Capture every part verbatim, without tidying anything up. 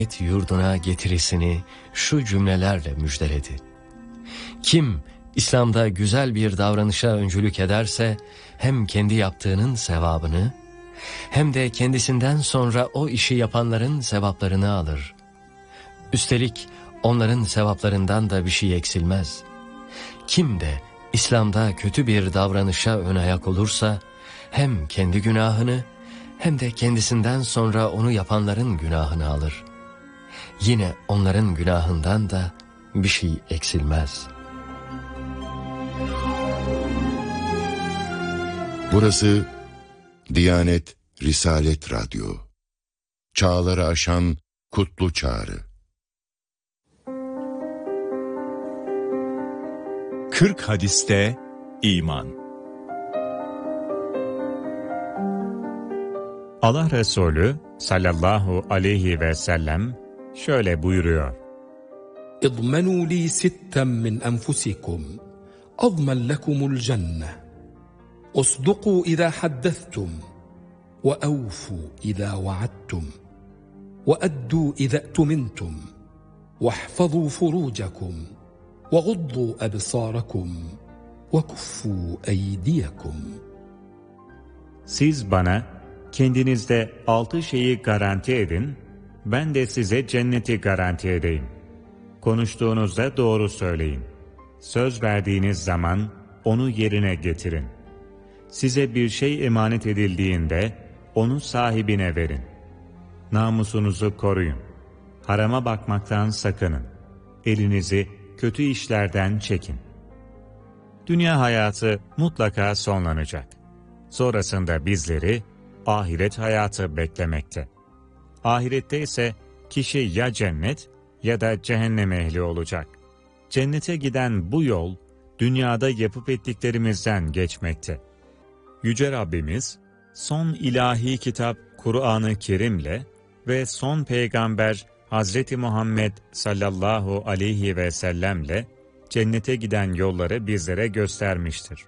yurduna getirisini şu cümlelerle müjdeledi. Kim İslam'da güzel bir davranışa öncülük ederse hem kendi yaptığının sevabını hem de kendisinden sonra o işi yapanların sevaplarını alır. Üstelik onların sevaplarından da bir şey eksilmez. Kim de İslam'da kötü bir davranışa ön ayak olursa hem kendi günahını hem de kendisinden sonra onu yapanların günahını alır. Yine onların günahından da bir şey eksilmez. Burası Diyanet Risalet Radyo. Çağları aşan kutlu çağrı. Kırk hadiste iman. Allah Resulü sallallahu aleyhi ve sellem şöyle buyuruyor. اضمنوا لي ستا من أنفسكم أضمن لكم الجنة اصدقوا إذا حدثتم وأوفوا إذا وعدتم وأدوا إذا اؤتمنتم واحفظوا فروجكم وغضوا أبصاركم وكفوا أيديكم. Siz bana kendinizde altı şeyi garanti edin, ben de size cenneti garanti edeyim. Konuştuğunuzda doğru söyleyin. Söz verdiğiniz zaman onu yerine getirin. Size bir şey emanet edildiğinde onu sahibine verin. Namusunuzu koruyun. Harama bakmaktan sakının. Elinizi kötü işlerden çekin. Dünya hayatı mutlaka sonlanacak. Sonrasında bizleri ahiret hayatı beklemekte. Ahirette ise kişi ya cennet ya da cehennem ehli olacak. Cennete giden bu yol, dünyada yapıp ettiklerimizden geçmekte. Yüce Rabbimiz, son ilahi kitap Kur'an-ı Kerim'le ve son peygamber Hazreti Muhammed sallallahu aleyhi ve sellem'le cennete giden yolları bizlere göstermiştir.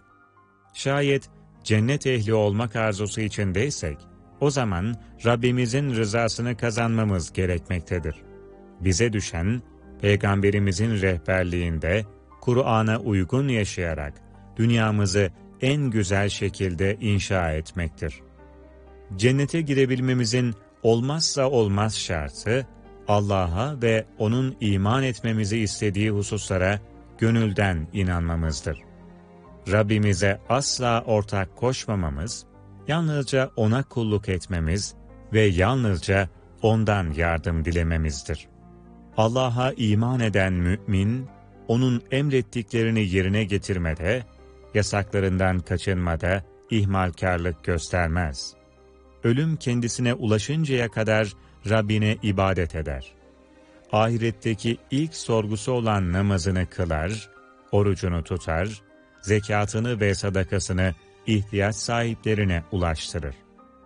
Şayet cennet ehli olmak arzusu içindeysek, o zaman Rabbimizin rızasını kazanmamız gerekmektedir. Bize düşen, Peygamberimizin rehberliğinde Kur'an'a uygun yaşayarak dünyamızı en güzel şekilde inşa etmektir. Cennete girebilmemizin olmazsa olmaz şartı, Allah'a ve O'nun iman etmemizi istediği hususlara gönülden inanmamızdır. Rabbimize asla ortak koşmamamız, yalnızca O'na kulluk etmemiz ve yalnızca O'ndan yardım dilememizdir. Allah'a iman eden mümin, O'nun emrettiklerini yerine getirmede, yasaklarından kaçınmada ihmalkarlık göstermez. Ölüm kendisine ulaşıncaya kadar Rabbine ibadet eder. Ahiretteki ilk sorgusu olan namazını kılar, orucunu tutar, zekatını ve sadakasını ihtiyaç sahiplerine ulaştırır.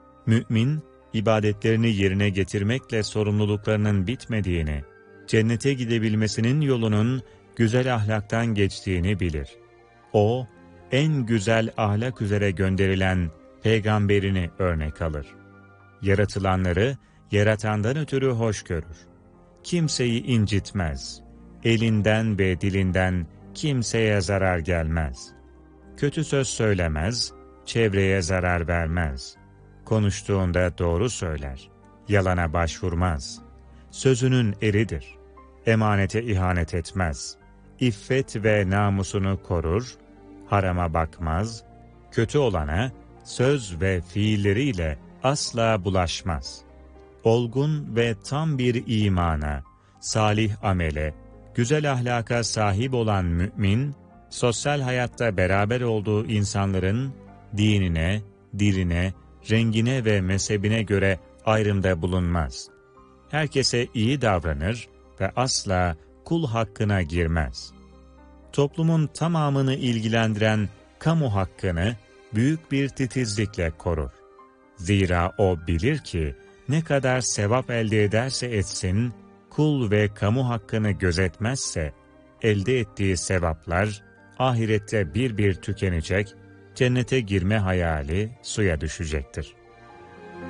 Mümin, ibadetlerini yerine getirmekle sorumluluklarının bitmediğini, cennete gidebilmesinin yolunun güzel ahlaktan geçtiğini bilir. O, en güzel ahlak üzere gönderilen peygamberini örnek alır. Yaratılanları yaratandan ötürü hoş görür. Kimseyi incitmez. Elinden ve dilinden kimseye zarar gelmez. Kötü söz söylemez, çevreye zarar vermez. Konuştuğunda doğru söyler, yalana başvurmaz. Sözünün eridir. Emanete ihanet etmez. İffet ve namusunu korur, harama bakmaz, kötü olana söz ve fiilleriyle asla bulaşmaz. Olgun ve tam bir imana, salih amele, güzel ahlaka sahip olan mümin, sosyal hayatta beraber olduğu insanların dinine, diline, rengine ve mezhebine göre ayrımda bulunmaz. Herkese iyi davranır ve asla kul hakkına girmez. Toplumun tamamını ilgilendiren kamu hakkını büyük bir titizlikle korur. Zira o bilir ki ne kadar sevap elde ederse etsin, kul ve kamu hakkını gözetmezse elde ettiği sevaplar ahirette bir bir tükenecek, cennete girme hayali suya düşecektir.